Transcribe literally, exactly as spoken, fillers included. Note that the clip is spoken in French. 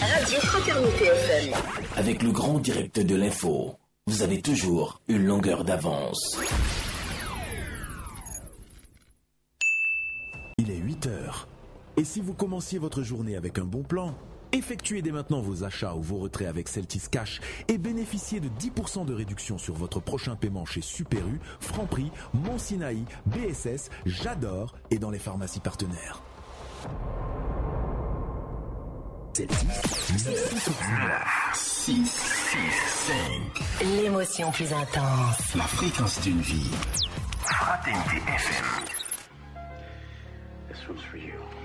Radio Fraternité F M. Avec le grand direct de l'info, vous avez toujours une longueur d'avance. Il est huit heures. Et si vous commenciez votre journée avec un bon plan, effectuez dès maintenant vos achats ou vos retraits avec Celtis Cash et bénéficiez de dix pour cent de réduction sur votre prochain paiement chez Super U, Franprix, Mont Sinaï, B S S, J'adore et dans les pharmacies partenaires. Celtis, six, six, cinq. L'émotion plus intense. La fréquence d'une vie. Fraternité F M. This one's for you.